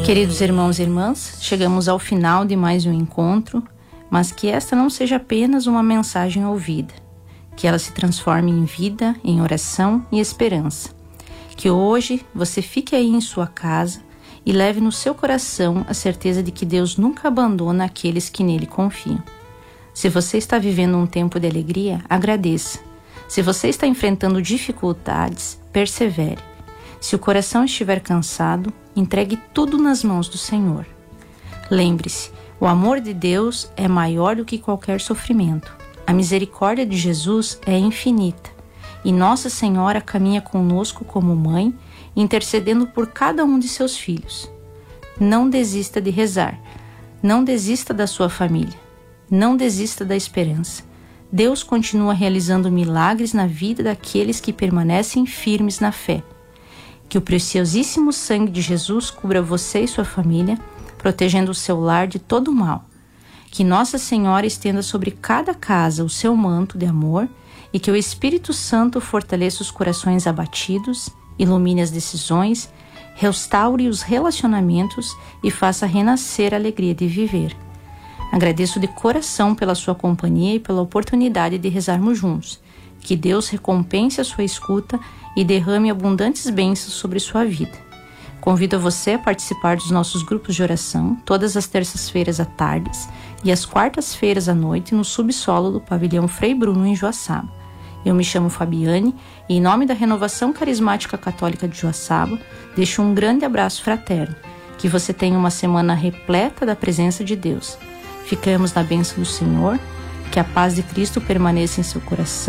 Queridos irmãos e irmãs, chegamos ao final de mais um encontro, mas que esta não seja apenas uma mensagem ouvida, que ela se transforme em vida, em oração e esperança. Que hoje você fique aí em sua casa e leve no seu coração a certeza de que Deus nunca abandona aqueles que nele confiam. Se você está vivendo um tempo de alegria, agradeça. Se você está enfrentando dificuldades, persevere. Se o coração estiver cansado, entregue tudo nas mãos do Senhor. Lembre-se, o amor de Deus é maior do que qualquer sofrimento. A misericórdia de Jesus é infinita. E Nossa Senhora caminha conosco como mãe, intercedendo por cada um de seus filhos. Não desista de rezar. Não desista da sua família. Não desista da esperança. Deus continua realizando milagres na vida daqueles que permanecem firmes na fé. Que o preciosíssimo sangue de Jesus cubra você e sua família, protegendo o seu lar de todo o mal. Que Nossa Senhora estenda sobre cada casa o seu manto de amor e que o Espírito Santo fortaleça os corações abatidos, ilumine as decisões, restaure os relacionamentos e faça renascer a alegria de viver. Agradeço de coração pela sua companhia e pela oportunidade de rezarmos juntos. Que Deus recompense a sua escuta e derrame abundantes bênçãos sobre sua vida. Convido a você a participar dos nossos grupos de oração todas as terças-feiras à tarde e às quartas-feiras à noite no subsolo do pavilhão Frei Bruno em Joaçaba. Eu me chamo Fabiane e, em nome da Renovação Carismática Católica de Joaçaba, deixo um grande abraço fraterno. Que você tenha uma semana repleta da presença de Deus. Ficamos na bênção do Senhor, que a paz de Cristo permaneça em seu coração.